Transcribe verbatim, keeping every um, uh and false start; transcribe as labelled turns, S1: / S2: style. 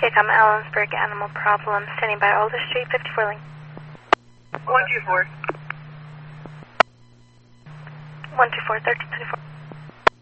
S1: Take on Allensburg Animal Problem, standing by Alder Street, fifty-four link.
S2: one two four.
S1: one two four, thirteen thirty-four.